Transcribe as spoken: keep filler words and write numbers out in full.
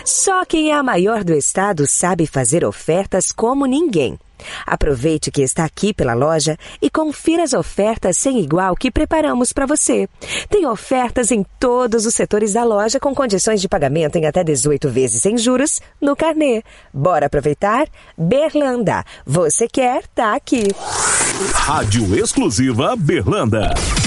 Só quem é a maior do estado sabe fazer ofertas como ninguém. Aproveite que está aqui pela loja e confira as ofertas sem igual que preparamos para você. Tem ofertas em todos os setores da loja com condições de pagamento em até dezoito vezes sem juros no carnê. Bora aproveitar? Berlanda. Você quer, tá aqui. Rádio Exclusiva Berlanda.